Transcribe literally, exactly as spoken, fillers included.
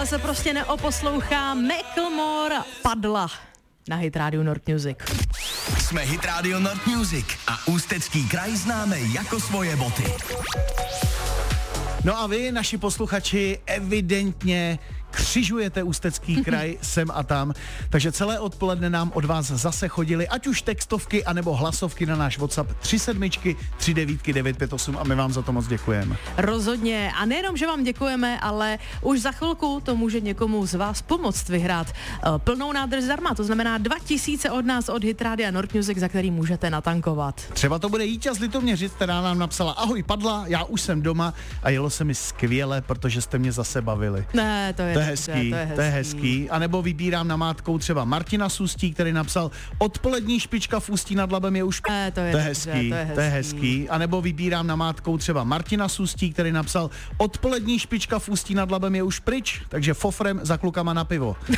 Tohle se prostě neoposlouchá. Macklemore Padla na Hit Radio Nord Music. Jsme Hit Radio Nord Music a Ústecký kraj známe jako svoje boty. No a vy, naši posluchači, evidentně křižujete Ústecký kraj sem a tam, takže celé odpoledne nám od vás zase chodily ať už textovky, anebo hlasovky na náš WhatsApp tři sedmičky, tři devítky, devět pět osm a my vám za to moc děkujeme. Rozhodně a nejenom, že vám děkujeme, ale už za chvilku to může někomu z vás pomoct vyhrát uh, plnou nádrž zdarma, to znamená dva tisíce od nás od Hit Radia Nord Music, za který můžete natankovat. Třeba to bude Jítě z Litoměřic, která nám napsala: ahoj Padla, já už jsem doma a jelo se mi skvěle, protože jste mě zase bavili. Ne, to je, to je hezký, to je hezký. To je hezký. A nebo vybírám namátkou třeba Martina z Ústí, který napsal: odpolední špička v Ústí nad Labem je už... Ne, to je, to je dobře, hezký, to je hezký. To je hezký. A nebo vybírám namátkou třeba Martina z Ústí, který napsal: odpolední špička v Ústí nad Labem je už pryč, takže fofrem za klukama na pivo.